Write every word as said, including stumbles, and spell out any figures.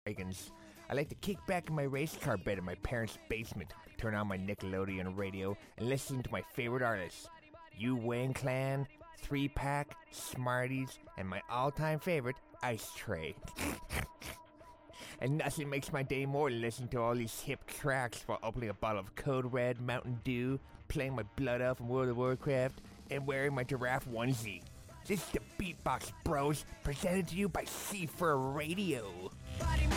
Reagans. I like to kick back in my race car bed in my parents' basement, turn on my Nickelodeon radio, and listen to my favorite artists. Wu Wang Clan, three pack, Smarties, and my all-time favorite, Ice Tray. And nothing makes my day more than listening to all these hip tracks while opening a bottle of Code Red Mountain Dew, playing my Blood Elf from World of Warcraft, and wearing my giraffe onesie. This is the Beatbox Bros, presented to you by C four Radio.